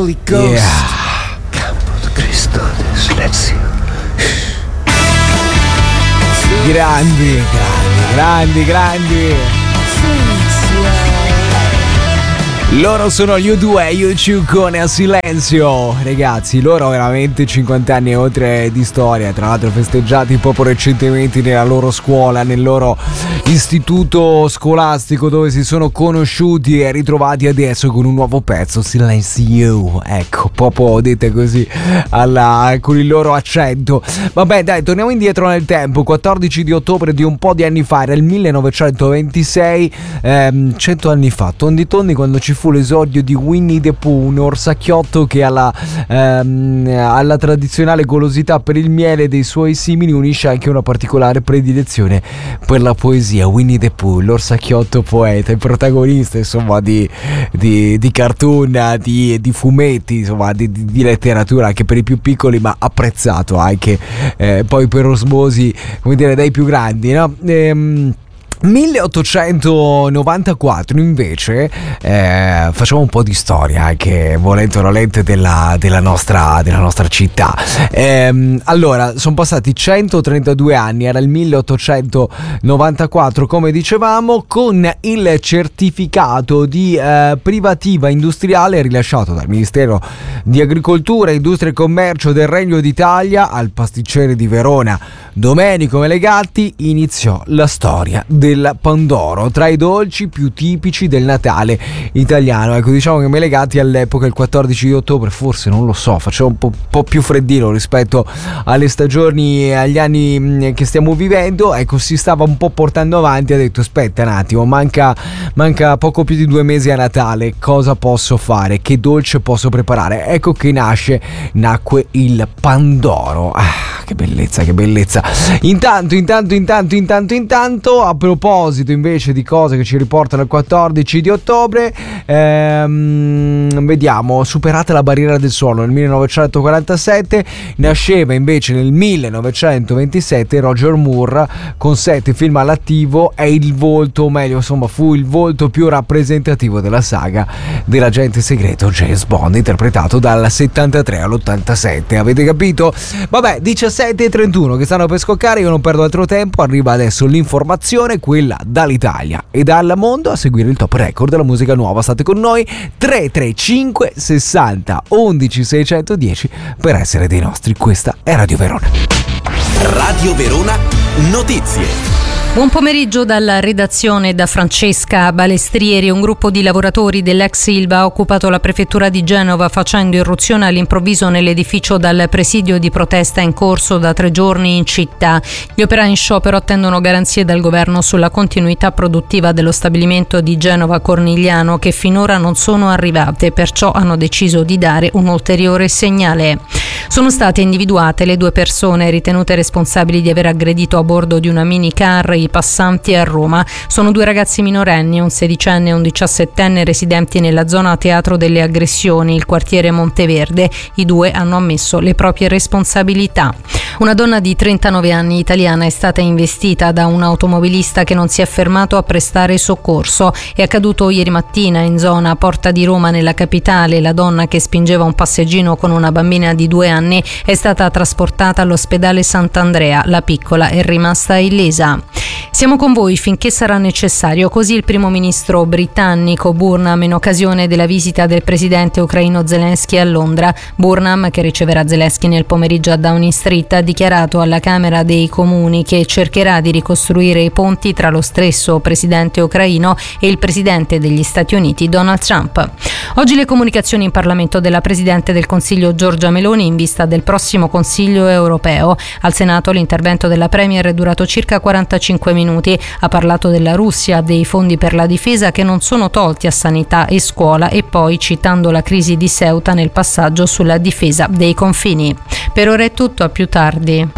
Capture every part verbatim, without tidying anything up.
Holy Ghost. Yeah. Campo di Cristo del silenzio. Grandi, grandi, grandi, grandi. Loro sono gli U due, U due con A Silenzio. Ragazzi, loro veramente cinquanta anni e oltre di storia. Tra l'altro festeggiati proprio recentemente nella loro scuola, nel loro istituto scolastico, dove si sono conosciuti e ritrovati adesso con un nuovo pezzo, Silenzio. Ecco, proprio dite così alla, con il loro accento. Vabbè dai, torniamo indietro nel tempo. quattordici di ottobre di un po' di anni fa, era il millenovecentoventisei, ehm, cento anni fa, tondi tondi, quando ci fu l'esordio di Winnie the Pooh, un orsacchiotto che alla, ehm, alla tradizionale golosità per il miele dei suoi simili unisce anche una particolare predilezione per la poesia. Winnie the Pooh, l'orsacchiotto poeta, il protagonista insomma di, di, di cartoon, di, di fumetti, insomma di, di, di letteratura anche per i più piccoli, ma apprezzato anche eh, poi per osmosi, come dire, dai più grandi, no? Ehm, milleottocentonovantaquattro invece, eh, facciamo un po' di storia anche volente o nolente della, della, nostra, della nostra città. Eh, allora, sono passati centotrentadue anni, era il milleottocentonovantaquattro come dicevamo, con il certificato di eh, privativa industriale rilasciato dal Ministero di Agricoltura, Industria e Commercio del Regno d'Italia al pasticcere di Verona Domenico Melegatti, iniziò la storia del pandoro, tra i dolci più tipici del Natale italiano. Ecco, diciamo che Melegatti all'epoca, il quattordici di ottobre, forse non lo so, faceva un po', po' più freddino rispetto alle stagioni e agli anni che stiamo vivendo. Ecco, si stava un po' portando avanti, ha detto aspetta un attimo, manca, manca poco più di due mesi a Natale, cosa posso fare, che dolce posso preparare? Ecco che nasce, nacque il pandoro. Ah, che bellezza, che bellezza. Intanto, intanto, intanto, intanto, intanto, a proposito invece di cose che ci riportano al quattordici di ottobre, ehm, vediamo, superata la barriera del suono nel millenovecentoquarantasette, nasceva invece nel millenovecentoventisette Roger Moore con sette film all'attivo, è il volto, o meglio insomma fu il volto più rappresentativo della saga dell'agente segreto James Bond, interpretato dal settantatré all'ottantasette, avete capito? Vabbè, diciassette e trentuno che stanno per scoccare, io non perdo altro tempo, arriva adesso l'informazione, quella dall'Italia e dal mondo. A seguire il top record della musica nuova, state con noi, tre tre cinque sessanta undici seicentodieci per essere dei nostri. Questa è Radio Verona. Radio Verona Notizie. Buon pomeriggio dalla redazione, da Francesca Balestrieri. Un gruppo di lavoratori dell'ex Ilva ha occupato la prefettura di Genova facendo irruzione all'improvviso nell'edificio dal presidio di protesta in corso da tre giorni in città. Gli operai in sciopero attendono garanzie dal governo sulla continuità produttiva dello stabilimento di Genova Cornigliano, che finora non sono arrivate, perciò hanno deciso di dare un ulteriore segnale. Sono state individuate le due persone ritenute responsabili di aver aggredito a bordo di una minicar i passanti a Roma. Sono due ragazzi minorenni, un sedicenne e un diciassettenne, residenti nella zona teatro delle aggressioni, il quartiere Monteverde. I due hanno ammesso le proprie responsabilità. Una donna di trentanove anni italiana è stata investita da un automobilista che non si è fermato a prestare soccorso. È accaduto ieri mattina in zona Porta di Roma, nella capitale. La donna, che spingeva un passeggino con una bambina di due anni, è stata trasportata all'ospedale Sant'Andrea. La piccola è rimasta illesa. Siamo con voi finché sarà necessario, così il primo ministro britannico Burnham in occasione della visita del presidente ucraino Zelensky a Londra. Burnham, che riceverà Zelensky nel pomeriggio a Downing Street, ha dichiarato alla Camera dei Comuni che cercherà di ricostruire i ponti tra lo stesso presidente ucraino e il presidente degli Stati Uniti Donald Trump. Oggi le comunicazioni in Parlamento della Presidente del Consiglio Giorgia Meloni in vista del prossimo Consiglio europeo. Al Senato l'intervento della Premier è durato circa quarantacinque minuti. Ha parlato della Russia, dei fondi per la difesa che non sono tolti a sanità e scuola, e poi citando la crisi di Ceuta nel passaggio sulla difesa dei confini. Per ora è tutto, a più tardi.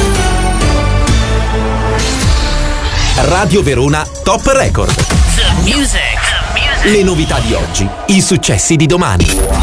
Radio Verona Top Record. The music. Le novità di oggi, i successi di domani.